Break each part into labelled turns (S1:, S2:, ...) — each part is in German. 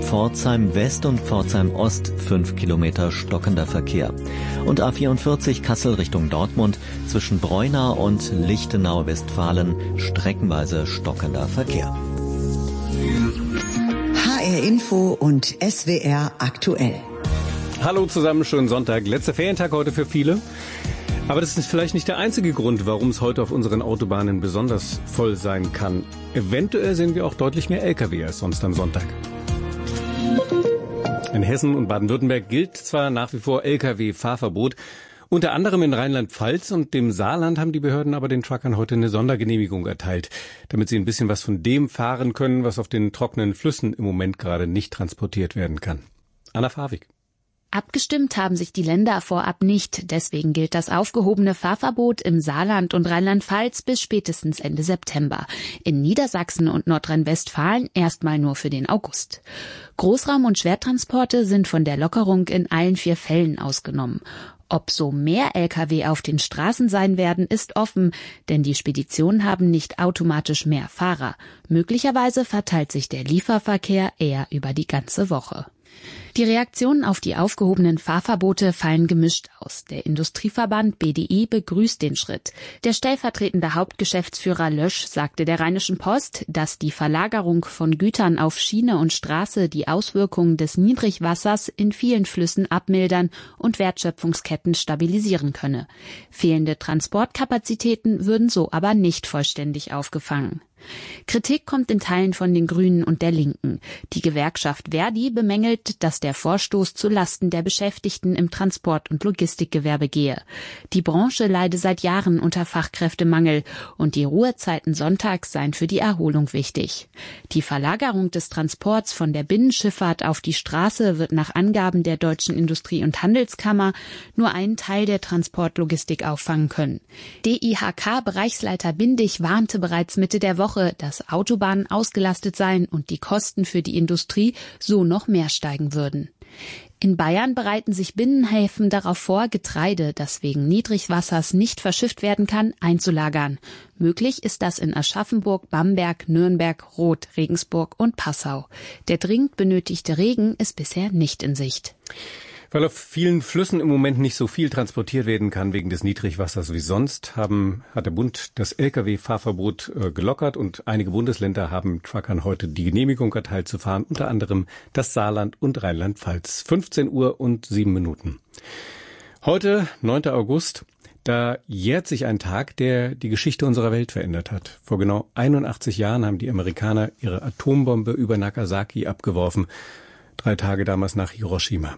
S1: Pforzheim West und Pforzheim Ost 5 Kilometer stockender Verkehr. Und A44 Kassel Richtung Dortmund zwischen Breunau und Lichtenau Westfalen streckenweise stockender Verkehr.
S2: HR Info und SWR aktuell.
S3: Hallo zusammen, schönen Sonntag. Letzter Ferientag heute für viele. Aber das ist vielleicht nicht der einzige Grund, warum es heute auf unseren Autobahnen besonders voll sein kann. Eventuell sehen wir auch deutlich mehr Lkw als sonst am Sonntag. In Hessen und Baden-Württemberg gilt zwar nach wie vor Lkw-Fahrverbot. Unter anderem in Rheinland-Pfalz und dem Saarland haben die Behörden aber den Truckern heute eine Sondergenehmigung erteilt, damit sie ein bisschen was von dem fahren können, was auf den trockenen Flüssen im Moment gerade nicht transportiert werden kann. Anna Fawig.
S4: Abgestimmt haben sich die Länder vorab nicht. Deswegen gilt das aufgehobene Fahrverbot im Saarland und Rheinland-Pfalz bis spätestens Ende September. In Niedersachsen und Nordrhein-Westfalen erstmal nur für den August. Großraum- und Schwertransporte sind von der Lockerung in allen 4 Fällen ausgenommen. Ob so mehr Lkw auf den Straßen sein werden, ist offen, denn die Speditionen haben nicht automatisch mehr Fahrer. Möglicherweise verteilt sich der Lieferverkehr eher über die ganze Woche. Die Reaktionen auf die aufgehobenen Fahrverbote fallen gemischt aus. Der Industrieverband BDI begrüßt den Schritt. Der stellvertretende Hauptgeschäftsführer Lösch sagte der Rheinischen Post, dass die Verlagerung von Gütern auf Schiene und Straße die Auswirkungen des Niedrigwassers in vielen Flüssen abmildern und Wertschöpfungsketten stabilisieren könne. Fehlende Transportkapazitäten würden so aber nicht vollständig aufgefangen. Kritik kommt in Teilen von den Grünen und der Linken. Die Gewerkschaft Verdi bemängelt, dass der Vorstoß zu Lasten der Beschäftigten im Transport- und Logistikgewerbe gehe. Die Branche leide seit Jahren unter Fachkräftemangel und die Ruhezeiten sonntags seien für die Erholung wichtig. Die Verlagerung des Transports von der Binnenschifffahrt auf die Straße wird nach Angaben der Deutschen Industrie- und Handelskammer nur einen Teil der Transportlogistik auffangen können. DIHK-Bereichsleiter Bindig warnte bereits Mitte der Woche, dass Autobahnen ausgelastet seien und die Kosten für die Industrie so noch mehr steigen würden. In Bayern bereiten sich Binnenhäfen darauf vor, Getreide, das wegen Niedrigwassers nicht verschifft werden kann, einzulagern. Möglich ist das in Aschaffenburg, Bamberg, Nürnberg, Roth, Regensburg und Passau. Der dringend benötigte Regen ist bisher nicht in Sicht.
S3: Weil auf vielen Flüssen im Moment nicht so viel transportiert werden kann wegen des Niedrigwassers wie sonst, hat der Bund das Lkw-Fahrverbot gelockert und einige Bundesländer haben Truckern heute die Genehmigung erteilt zu fahren, unter anderem das Saarland und Rheinland-Pfalz. 15 Uhr und 7 Minuten. Heute, 9. August, da jährt sich ein Tag, der die Geschichte unserer Welt verändert hat. Vor genau 81 Jahren haben die Amerikaner ihre Atombombe über Nagasaki abgeworfen, 3 Tage damals nach Hiroshima.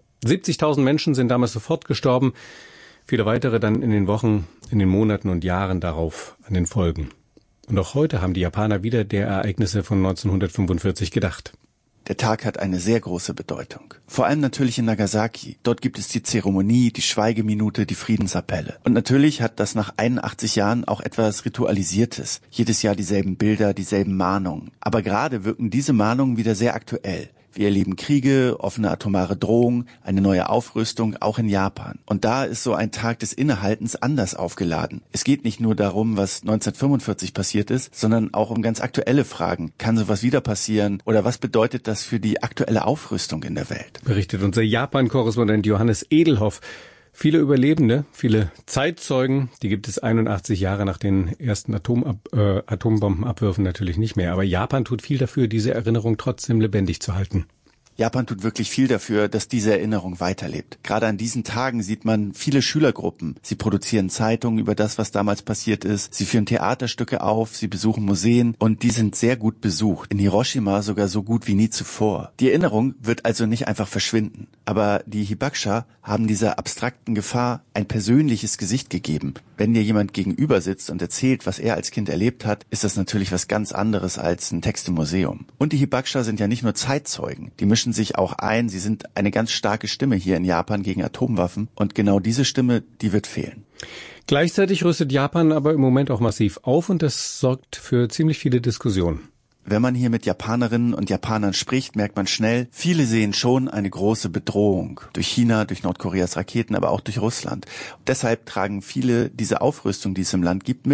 S3: 70.000 Menschen sind damals sofort gestorben, viele weitere dann in den Wochen, in den Monaten und Jahren darauf an den Folgen. Und auch heute haben die Japaner wieder der Ereignisse von 1945 gedacht.
S5: Der Tag hat eine sehr große Bedeutung. Vor allem natürlich in Nagasaki. Dort gibt es die Zeremonie, die Schweigeminute, die Friedensappelle. Und natürlich hat das nach 81 Jahren auch etwas Ritualisiertes. Jedes Jahr dieselben Bilder, dieselben Mahnungen. Aber gerade wirken diese Mahnungen wieder sehr aktuell. Wir erleben Kriege, offene atomare Drohung, eine neue Aufrüstung, auch in Japan. Und da ist so ein Tag des Innehaltens anders aufgeladen. Es geht nicht nur darum, was 1945 passiert ist, sondern auch um ganz aktuelle Fragen. Kann sowas wieder passieren? Oder was bedeutet das für die aktuelle Aufrüstung in der Welt?
S3: Berichtet unser Japan-Korrespondent Johannes Edelhoff. Viele Überlebende, viele Zeitzeugen, die gibt es 81 Jahre nach den ersten Atombombenabwürfen natürlich nicht mehr. Aber Japan tut viel dafür, diese Erinnerung trotzdem lebendig zu halten.
S5: Japan tut wirklich viel dafür, dass diese Erinnerung weiterlebt. Gerade an diesen Tagen sieht man viele Schülergruppen. Sie produzieren Zeitungen über das, was damals passiert ist. Sie führen Theaterstücke auf, sie besuchen Museen und die sind sehr gut besucht. In Hiroshima sogar so gut wie nie zuvor. Die Erinnerung wird also nicht einfach verschwinden. Aber die Hibakusha haben dieser abstrakten Gefahr ein persönliches Gesicht gegeben. Wenn dir jemand gegenüber sitzt und erzählt, was er als Kind erlebt hat, ist das natürlich was ganz anderes als ein Text im Museum. Und die Hibakusha sind ja nicht nur Zeitzeugen. Die mischen sich auch ein. Sie sind eine ganz starke Stimme hier in Japan gegen Atomwaffen. Und genau diese Stimme, die wird fehlen.
S3: Gleichzeitig rüstet Japan aber im Moment auch massiv auf und das sorgt für ziemlich viele Diskussionen.
S5: Wenn man hier mit Japanerinnen und Japanern spricht, merkt man schnell, viele sehen schon eine große Bedrohung. Durch China, durch Nordkoreas Raketen, aber auch durch Russland. Und deshalb tragen viele diese Aufrüstung, die es im Land gibt, mit.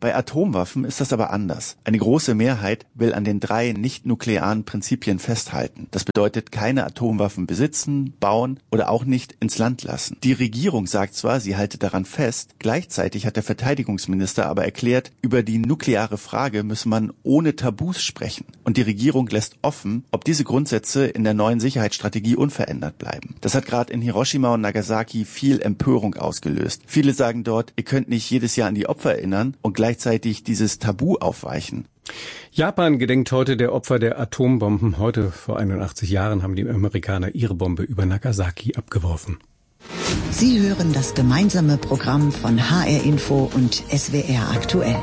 S5: Bei Atomwaffen ist das aber anders. Eine große Mehrheit will an den 3 nicht-nuklearen Prinzipien festhalten. Das bedeutet, keine Atomwaffen besitzen, bauen oder auch nicht ins Land lassen. Die Regierung sagt zwar, sie halte daran fest, gleichzeitig hat der Verteidigungsminister aber erklärt, über die nukleare Frage müsse man ohne Tabus sprechen. Und die Regierung lässt offen, ob diese Grundsätze in der neuen Sicherheitsstrategie unverändert bleiben. Das hat gerade in Hiroshima und Nagasaki viel Empörung ausgelöst. Viele sagen dort, ihr könnt nicht jedes Jahr an die Opfer erinnern und gleichzeitig dieses Tabu aufweichen.
S3: Japan gedenkt heute der Opfer der Atombomben. Heute, vor 81 Jahren, haben die Amerikaner ihre Bombe über Nagasaki abgeworfen.
S2: Sie hören das gemeinsame Programm von HR Info und SWR aktuell.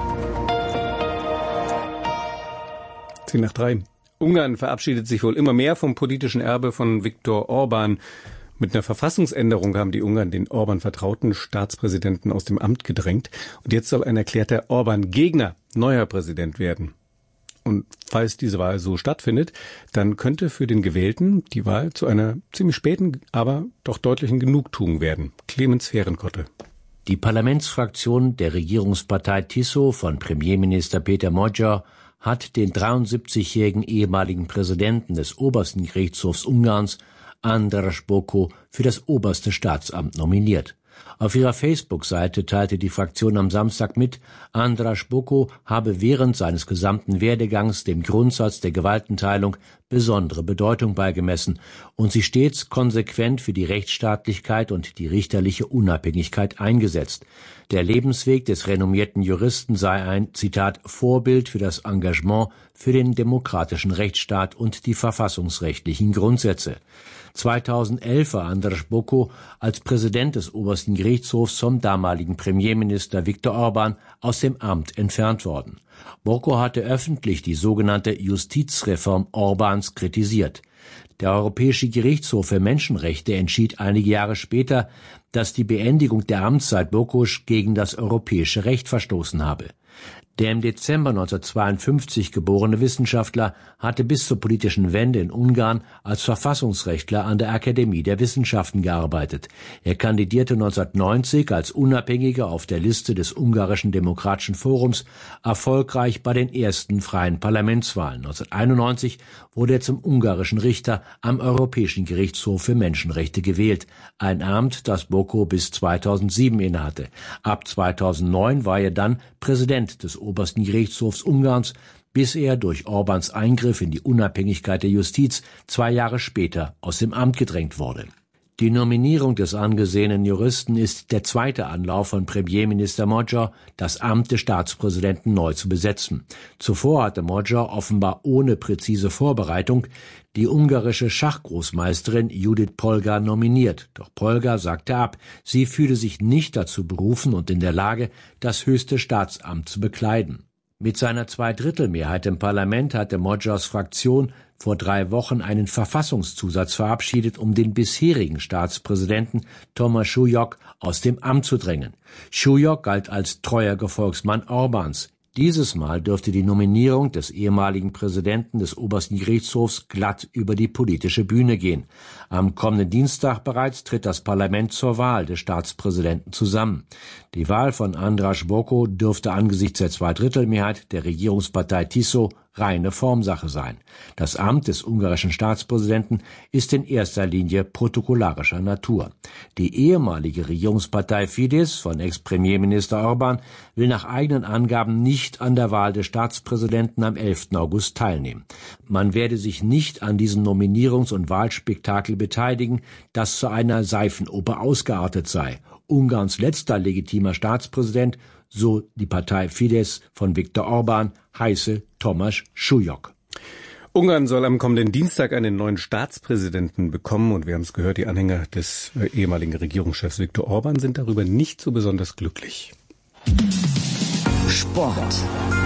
S3: 2:10. Ungarn verabschiedet sich wohl immer mehr vom politischen Erbe von Viktor Orbán. Mit einer Verfassungsänderung haben die Ungarn den Orbán-vertrauten Staatspräsidenten aus dem Amt gedrängt. Und jetzt soll ein erklärter Orbán-Gegner neuer Präsident werden. Und falls diese Wahl so stattfindet, dann könnte für den Gewählten die Wahl zu einer ziemlich späten, aber doch deutlichen Genugtuung werden. Clemens Fehrenkotte.
S6: Die Parlamentsfraktion der Regierungspartei TISO von Premierminister Péter Magyar hat den 73-jährigen ehemaligen Präsidenten des obersten Gerichtshofs Ungarns, András Bokó, für das oberste Staatsamt nominiert. Auf ihrer Facebook-Seite teilte die Fraktion am Samstag mit, András Bokó habe während seines gesamten Werdegangs dem Grundsatz der Gewaltenteilung besondere Bedeutung beigemessen und sich stets konsequent für die Rechtsstaatlichkeit und die richterliche Unabhängigkeit eingesetzt. Der Lebensweg des renommierten Juristen sei ein, Zitat, Vorbild für das Engagement für den demokratischen Rechtsstaat und die verfassungsrechtlichen Grundsätze. 2011 war András Bokó als Präsident des obersten Gerichtshofs vom damaligen Premierminister Viktor Orbán aus dem Amt entfernt worden. Bokó hatte öffentlich die sogenannte Justizreform Orbáns kritisiert. Der Europäische Gerichtshof für Menschenrechte entschied einige Jahre später, dass die Beendigung der Amtszeit Bokós gegen das europäische Recht verstoßen habe. Der im Dezember 1952 geborene Wissenschaftler hatte bis zur politischen Wende in Ungarn als Verfassungsrechtler an der Akademie der Wissenschaften gearbeitet. Er kandidierte 1990 als Unabhängiger auf der Liste des Ungarischen Demokratischen Forums erfolgreich bei den ersten freien Parlamentswahlen. 1991 wurde er zum ungarischen Richter am Europäischen Gerichtshof für Menschenrechte gewählt, ein Amt, das Bokó bis 2007 innehatte. Ab 2009 war er dann Präsident des obersten Gerichtshofs Ungarns, bis er durch Orbáns Eingriff in die Unabhängigkeit der Justiz 2 Jahre später aus dem Amt gedrängt wurde. Die Nominierung des angesehenen Juristen ist der zweite Anlauf von Premierminister Magyar, das Amt des Staatspräsidenten neu zu besetzen. Zuvor hatte Magyar offenbar ohne präzise Vorbereitung die ungarische Schachgroßmeisterin Judith Polgar nominiert. Doch Polgar sagte ab, sie fühle sich nicht dazu berufen und in der Lage, das höchste Staatsamt zu bekleiden. Mit seiner 2/3 im Parlament hatte Magyars Fraktion vor 3 Wochen einen Verfassungszusatz verabschiedet, um den bisherigen Staatspräsidenten Tomáš Súlyog aus dem Amt zu drängen. Súlyog galt als treuer Gefolgsmann Orbáns. Dieses Mal dürfte die Nominierung des ehemaligen Präsidenten des obersten Gerichtshofs glatt über die politische Bühne gehen. Am kommenden Dienstag bereits tritt das Parlament zur Wahl des Staatspräsidenten zusammen. Die Wahl von András Bokó dürfte angesichts der 2/3 der Regierungspartei TISO reine Formsache sein. Das Amt des ungarischen Staatspräsidenten ist in erster Linie protokollarischer Natur. Die ehemalige Regierungspartei Fidesz von Ex-Premierminister Orbán will nach eigenen Angaben nicht an der Wahl des Staatspräsidenten am 11. August teilnehmen. Man werde sich nicht an diesem Nominierungs- und Wahlspektakel beteiligen, das zu einer Seifenoper ausgeartet sei. Ungarns letzter legitimer Staatspräsident, so die Partei Fidesz von Viktor Orbán, heiße Tomáš Súlyog.
S3: Ungarn soll am kommenden Dienstag einen neuen Staatspräsidenten bekommen und wir haben es gehört, die Anhänger des ehemaligen Regierungschefs Viktor Orbán sind darüber nicht so besonders glücklich.
S2: Sport.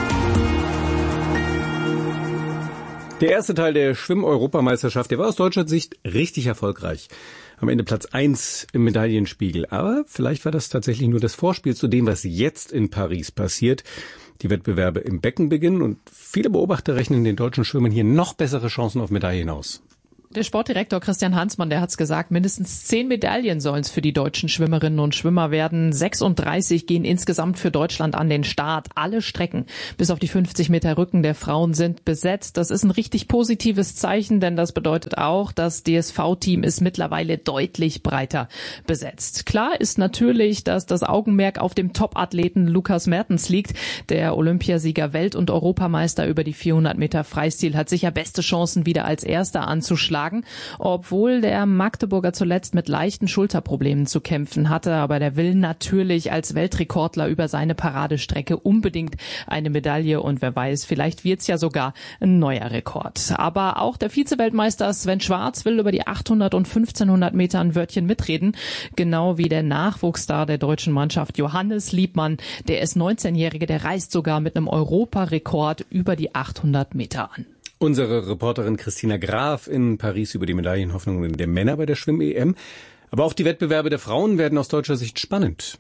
S3: Der erste Teil der Schwimm-Europameisterschaft, der war aus deutscher Sicht richtig erfolgreich. Am Ende Platz 1 im Medaillenspiegel. Aber vielleicht war das tatsächlich nur das Vorspiel zu dem, was jetzt in Paris passiert. Die Wettbewerbe im Becken beginnen und viele Beobachter rechnen den deutschen Schwimmern hier noch bessere Chancen auf Medaillen aus.
S7: Der Sportdirektor Christian Hansmann, der hat's gesagt, mindestens 10 Medaillen sollen es für die deutschen Schwimmerinnen und Schwimmer werden. 36 gehen insgesamt für Deutschland an den Start. Alle Strecken bis auf die 50 Meter Rücken der Frauen sind besetzt. Das ist ein richtig positives Zeichen, denn das bedeutet auch, das DSV-Team ist mittlerweile deutlich breiter besetzt. Klar ist natürlich, dass das Augenmerk auf dem Top-Athleten Lukas Mertens liegt. Der Olympiasieger, Welt- und Europameister über die 400 Meter Freistil hat sicher beste Chancen, wieder als Erster anzuschlagen. Obwohl der Magdeburger zuletzt mit leichten Schulterproblemen zu kämpfen hatte. Aber der will natürlich als Weltrekordler über seine Paradestrecke unbedingt eine Medaille. Und wer weiß, vielleicht wird's ja sogar ein neuer Rekord. Aber auch der Vize-Weltmeister Sven Schwarz will über die 800 und 1500 Meter ein Wörtchen mitreden. Genau wie der Nachwuchsstar der deutschen Mannschaft Johannes Liebmann. Der ist 19-Jährige, der reist sogar mit einem Europarekord über die 800 Meter an.
S3: Unsere Reporterin Christina Graf in Paris über die Medaillenhoffnungen der Männer bei der Schwimm-EM. Aber auch die Wettbewerbe der Frauen werden aus deutscher Sicht spannend.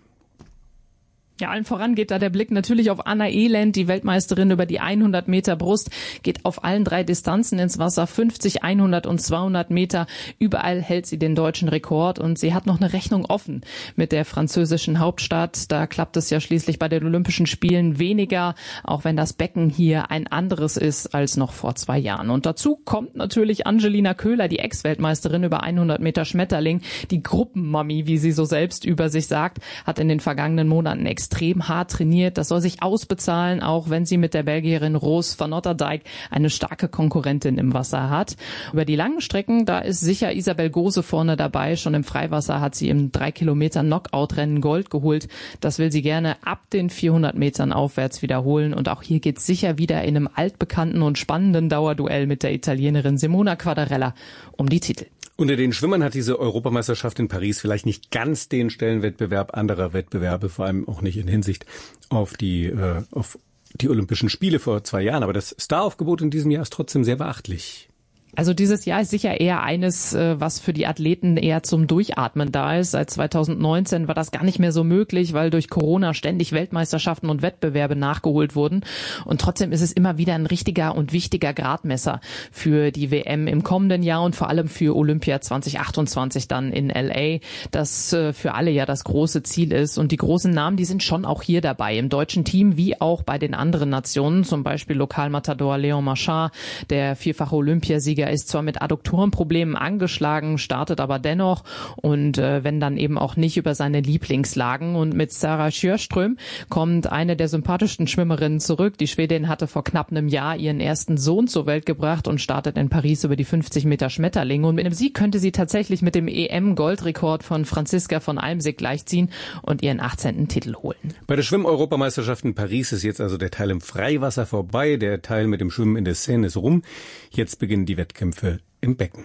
S7: Ja, allen voran geht da der Blick natürlich auf Anna Elend, die Weltmeisterin über die 100 Meter Brust, geht auf allen 3 Distanzen ins Wasser, 50, 100 und 200 Meter. Überall hält sie den deutschen Rekord und sie hat noch eine Rechnung offen mit der französischen Hauptstadt. Da klappt es ja schließlich bei den Olympischen Spielen weniger, auch wenn das Becken hier ein anderes ist als noch vor 2 Jahren. Und dazu kommt natürlich Angelina Köhler, die Ex-Weltmeisterin über 100 Meter Schmetterling, die Gruppenmami, wie sie so selbst über sich sagt, hat in den vergangenen Monaten extrem hart trainiert. Das soll sich ausbezahlen, auch wenn sie mit der Belgierin Roos van Otterdijk eine starke Konkurrentin im Wasser hat. Über die langen Strecken, da ist sicher Isabel Gose vorne dabei. Schon im Freiwasser hat sie im 3 Kilometer Knockout-Rennen Gold geholt. Das will sie gerne ab den 400 Metern aufwärts wiederholen. Und auch hier geht's sicher wieder in einem altbekannten und spannenden Dauerduell mit der Italienerin Simona Quadarella um die Titel.
S3: Unter den Schwimmern hat diese Europameisterschaft in Paris vielleicht nicht ganz den Stellenwettbewerb anderer Wettbewerbe, vor allem auch nicht in Hinsicht auf die Olympischen Spiele vor 2 Jahren. Aber das Staraufgebot in diesem Jahr ist trotzdem sehr beachtlich.
S7: Also dieses Jahr ist sicher eher eines, was für die Athleten eher zum Durchatmen da ist. Seit 2019 war das gar nicht mehr so möglich, weil durch Corona ständig Weltmeisterschaften und Wettbewerbe nachgeholt wurden. Und trotzdem ist es immer wieder ein richtiger und wichtiger Gradmesser für die WM im kommenden Jahr und vor allem für Olympia 2028 dann in LA, das für alle ja das große Ziel ist. Und die großen Namen, die sind schon auch hier dabei, im deutschen Team wie auch bei den anderen Nationen, zum Beispiel Lokalmatador Léon Marchand, der vierfache Olympiasieger, ist zwar mit Adduktorenproblemen angeschlagen, startet aber dennoch und wenn dann eben auch nicht über seine Lieblingslagen. Und mit Sarah Sjöström kommt eine der sympathischsten Schwimmerinnen zurück. Die Schwedin hatte vor knapp einem Jahr ihren ersten Sohn zur Welt gebracht und startet in Paris über die 50 Meter Schmetterling. Und mit einem Sieg könnte sie tatsächlich mit dem EM-Goldrekord von Franziska von Almsick gleichziehen und ihren 18. Titel holen.
S3: Bei der Schwimm-Europameisterschaft in Paris ist jetzt also der Teil im Freiwasser vorbei, der Teil mit dem Schwimmen in der Seine ist rum. Jetzt beginnen die Wettkämpfe im Becken.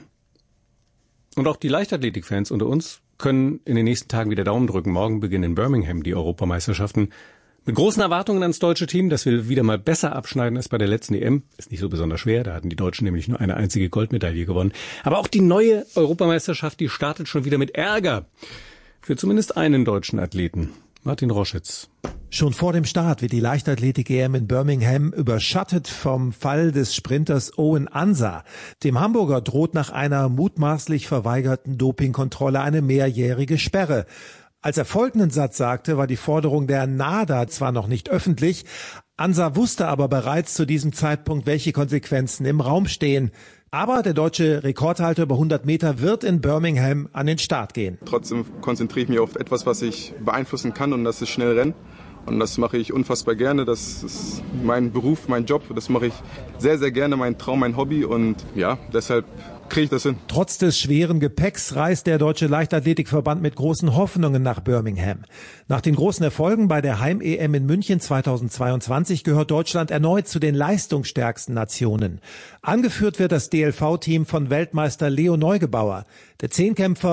S3: Und auch die Leichtathletik-Fans unter uns können in den nächsten Tagen wieder Daumen drücken. Morgen beginnen in Birmingham die Europameisterschaften. Mit großen Erwartungen ans deutsche Team, das will wieder mal besser abschneiden als bei der letzten EM. Ist nicht so besonders schwer, da hatten die Deutschen nämlich nur eine einzige Goldmedaille gewonnen. Aber auch die neue Europameisterschaft, die startet schon wieder mit Ärger. Für zumindest einen deutschen Athleten. Martin Roschitz.
S8: Schon vor dem Start wird die Leichtathletik-EM in Birmingham überschattet vom Fall des Sprinters Owen Ansah. Dem Hamburger droht nach einer mutmaßlich verweigerten Dopingkontrolle eine mehrjährige Sperre. Als er folgenden Satz sagte, war die Forderung der NADA zwar noch nicht öffentlich, Ansah wusste aber bereits zu diesem Zeitpunkt, welche Konsequenzen im Raum stehen. Aber der deutsche Rekordhalter über 100 Meter wird in Birmingham an den Start gehen.
S9: Trotzdem konzentriere ich mich auf etwas, was ich beeinflussen kann, und das ist schnell Rennen. Und das mache ich unfassbar gerne. Das ist mein Beruf, mein Job. Das mache ich sehr, sehr gerne, mein Traum, mein Hobby. Und ja, deshalb kriege ich das hin.
S8: Trotz des schweren Gepäcks reist der Deutsche Leichtathletikverband mit großen Hoffnungen nach Birmingham. Nach den großen Erfolgen bei der Heim-EM in München 2022 gehört Deutschland erneut zu den leistungsstärksten Nationen. Angeführt wird das DLV-Team von Weltmeister Leo Neugebauer. Der Zehnkämpfer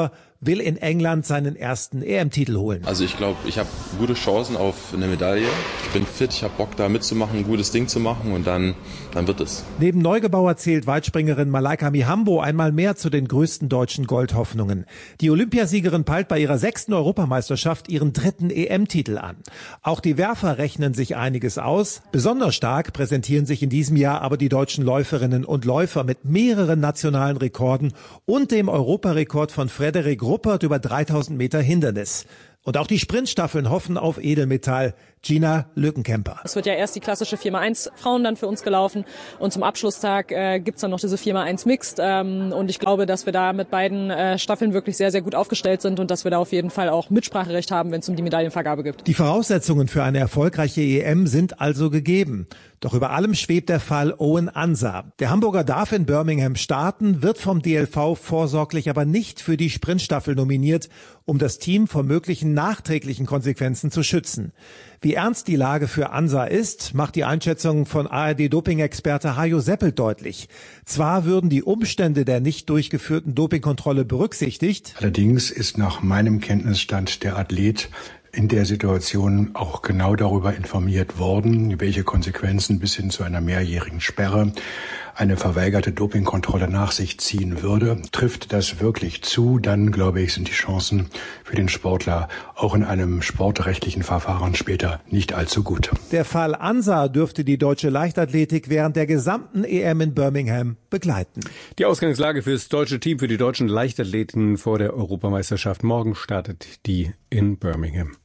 S8: will in England seinen ersten EM-Titel holen.
S10: Also ich glaube, ich habe gute Chancen auf eine Medaille. Ich bin fit, ich habe Bock da mitzumachen, ein gutes Ding zu machen und dann wird es.
S8: Neben Neugebauer zählt Weitspringerin Malaika Mihambo einmal mehr zu den größten deutschen Goldhoffnungen. Die Olympiasiegerin peilt bei ihrer 6. Europameisterschaft ihren 3. EM-Titel an. Auch die Werfer rechnen sich einiges aus. Besonders stark präsentieren sich in diesem Jahr aber die deutschen Läuferinnen und Läufer mit mehreren nationalen Rekorden und dem Europarekord von Frederik Ruppert über 3000 Meter Hindernis. Und auch die Sprintstaffeln hoffen auf Edelmetall. Gina Lückenkämper.
S11: Es wird ja erst die klassische 4x1 Frauen dann für uns gelaufen und zum Abschlusstag gibt's dann noch diese 4x1 Mixed. Und ich glaube, dass wir da mit beiden Staffeln wirklich sehr, sehr gut aufgestellt sind und dass wir da auf jeden Fall auch Mitspracherecht haben, wenn es um die Medaillenvergabe geht.
S8: Die Voraussetzungen für eine erfolgreiche EM sind also gegeben. Doch über allem schwebt der Fall Owen Ansah. Der Hamburger darf in Birmingham starten, wird vom DLV vorsorglich aber nicht für die Sprintstaffel nominiert, um das Team vor möglichen nachträglichen Konsequenzen zu schützen. Wie ernst die Lage für Ansah ist, macht die Einschätzung von ARD-Doping-Experte Hajo Seppelt deutlich. Zwar würden die Umstände der nicht durchgeführten Dopingkontrolle berücksichtigt.
S12: Allerdings ist nach meinem Kenntnisstand der Athlet in der Situation auch genau darüber informiert worden, welche Konsequenzen bis hin zu einer mehrjährigen Sperre eine verweigerte Dopingkontrolle nach sich ziehen würde. Trifft das wirklich zu, dann glaube ich, sind die Chancen für den Sportler auch in einem sportrechtlichen Verfahren später nicht allzu gut.
S8: Der Fall Ansah dürfte die deutsche Leichtathletik während der gesamten EM in Birmingham begleiten.
S3: Die Ausgangslage fürs deutsche Team, für die deutschen Leichtathleten vor der Europameisterschaft. Morgen startet die in Birmingham.